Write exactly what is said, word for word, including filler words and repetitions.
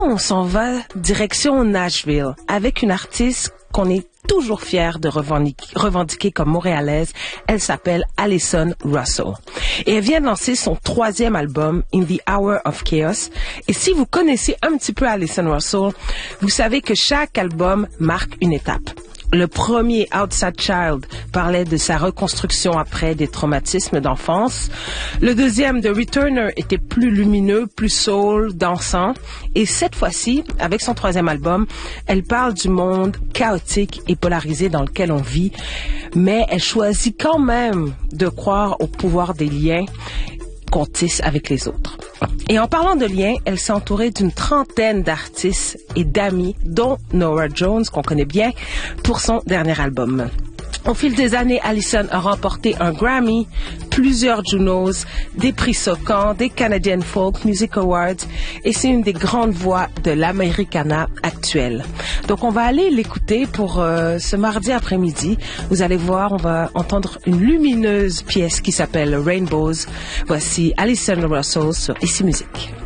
On s'en va direction Nashville avec une artiste qu'on est toujours fier de revendiquer, revendiquer comme montréalaise. Elle s'appelle Alison Russell. Et elle vient de lancer son troisième album, In the Hour of Chaos. Et si vous connaissez un petit peu Alison Russell, vous savez que chaque album marque une étape. Le premier, Outside Child, parlait de sa reconstruction après des traumatismes d'enfance. Le deuxième, The Returner, était plus lumineux, plus soul, dansant. Et cette fois-ci, avec son troisième album, elle parle du monde chaotique et polarisé dans lequel on vit. Mais elle choisit quand même de croire au pouvoir des liens qu'on tisse avec les autres. Et en parlant de liens, elle s'est entourée d'une trentaine d'artistes et d'amis, dont Norah Jones, qu'on connaît bien, pour son dernier album. Au fil des années, Alison a remporté un Grammy, plusieurs Junos, des prix Socan, des Canadian Folk Music Awards, et c'est une des grandes voix de l'Americana actuelle. Donc on va aller l'écouter pour euh, ce mardi après-midi. Vous allez voir, on va entendre une lumineuse pièce qui s'appelle Rainbows. Voici Alison Russell sur Ici Musique.